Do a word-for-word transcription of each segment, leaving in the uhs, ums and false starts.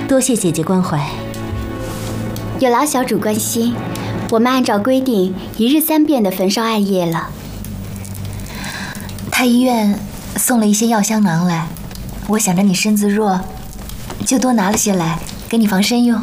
多谢姐姐关怀。 有劳小主关心，我们按照规定一日三遍的焚烧艾叶了。 太医院送了一些药香囊来，我想着你身子弱，就多拿了些来给你防身用。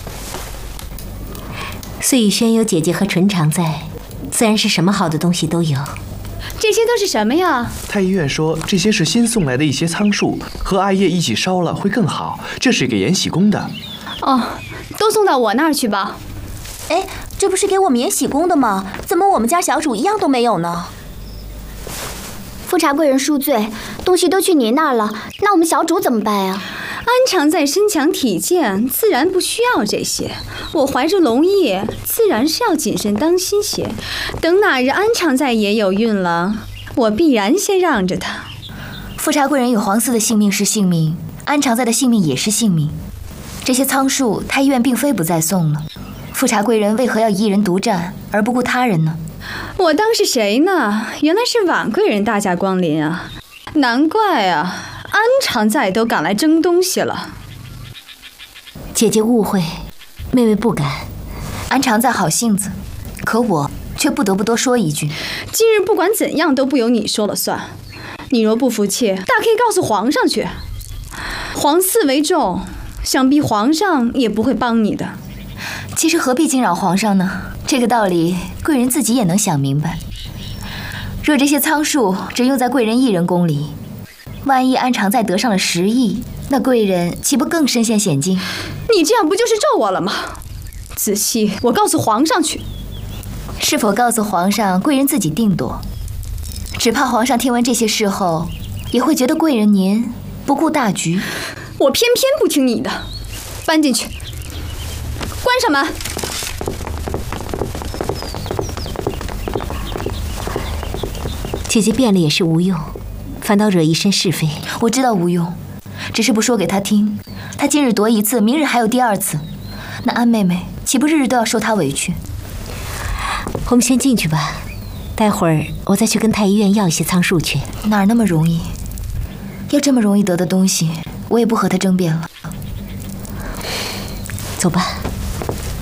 碎玉轩有姐姐和纯常在，自然是什么好的东西都有。 这些都是什么呀？ 太医院说这些是新送来的一些苍术，和艾叶一起烧了会更好，这是给延禧宫的。 哦，都送到我那儿去吧。 哎，这不是给我们延禧宫的吗？怎么我们家小主一样都没有呢？ 富察贵人恕罪，东西都去您那儿了，那我们小主怎么办呀？ 安常在身强体健，自然不需要这些。我怀着龙叶，自然是要谨慎当心些。等哪日安常在也有孕了，我必然先让着他。 富察贵人与皇嗣的性命是性命，安常在的性命也是性命。这些苍术，太医院并非不再送了。富察贵人为何要一人独占，而不顾他人呢？ 我当是谁呢？原来是婉贵人大驾光临啊！难怪啊，安常在都赶来争东西了。 姐姐误会，妹妹不敢。 安常在好性子，可我却不得不多说一句： 今日不管怎样都不由你说了算。你若不服气，大可以告诉皇上去。皇嗣为重，想必皇上也不会帮你的。 其实何必惊扰皇上呢？这个道理，贵人自己也能想明白。若这些苍术只用在贵人一人宫里，万一安常在得上了实意，那贵人岂不更身陷险境？ 你这样不就是咒我了吗？仔细，我告诉皇上去。 是否告诉皇上，贵人自己定夺。只怕皇上听闻这些事后，也会觉得贵人您不顾大局。 我偏偏不听你的，搬进去，关上门。 姐姐变了也是无用，反倒惹一身是非。 我知道无用，只是不说给他听。他今日夺一次，明日还有第二次，那安妹妹岂不日日都要受他委屈？ 我们先进去吧，待会儿我再去跟太医院要一些苍术去。 哪儿那么容易？要这么容易得的东西，我也不和他争辩了。 走吧。